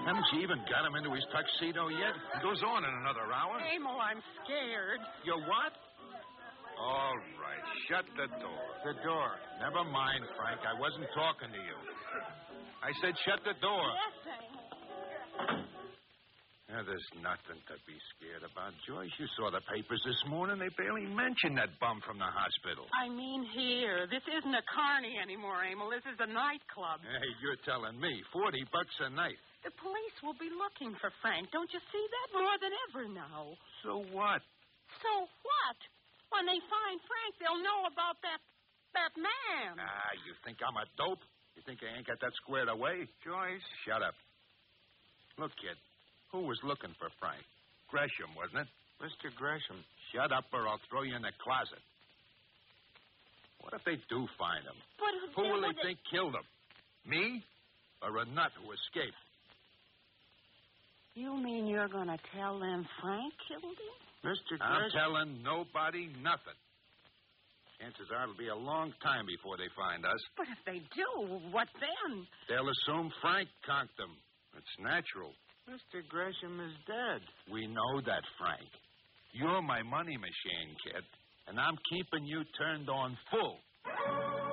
Haven't you even got him into his tuxedo yet? It goes on in another hour. Emil, I'm scared. You're what? All right, shut the door. The door. Never mind, Frank. I wasn't talking to you. I said shut the door. Yes, Emil. There's nothing to be scared about, Joyce. You saw the papers this morning. They barely mentioned that bum from the hospital. I mean here. This isn't a carny anymore, Emil. This is a nightclub. Hey, you're telling me. $40 a night. The police will be looking for Frank. Don't you see that? More than ever now. So what? So what? When they find Frank, they'll know about that man. You think I'm a dope? You think I ain't got that squared away? Joyce, shut up. Look, kid, who was looking for Frank? Gresham, wasn't it? Mr. Gresham. Shut up or I'll throw you in the closet. What if they do find him? But who will they think killed him? Me or a nut who escaped? You mean you're going to tell them Frank killed him? Mr. Gresham. I'm telling nobody nothing. Chances are it'll be a long time before they find us. But if they do, what then? They'll assume Frank conked them. It's natural. Mr. Gresham is dead. We know that, Frank. You're my money machine, kid, and I'm keeping you turned on full.